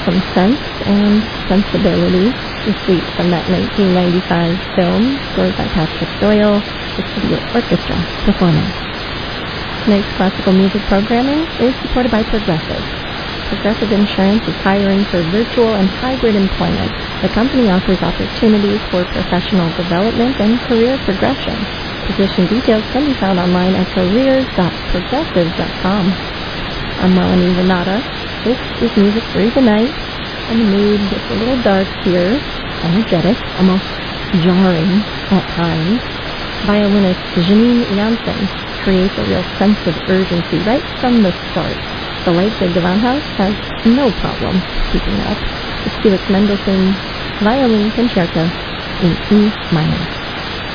some sense and sensibility. The suite from that 1995 film, scored by Patrick Doyle, the Studio Orchestra performing. Tonight's classical music programming is supported by Progressive. Progressive Insurance is hiring for virtual and hybrid employment. The company offers opportunities for professional development and career progression. Position details can be found online at careers.progressive.com. I'm Melanie Renata. This is Music Through the Night, and the mood gets a little dark here, energetic, almost jarring at times. Violinist Janine Janssen creates a real sense of urgency right from the start. The Leipzig Gewandhaus has no problem keeping up. It's Felix Mendelssohn's Violin Concerto in E minor.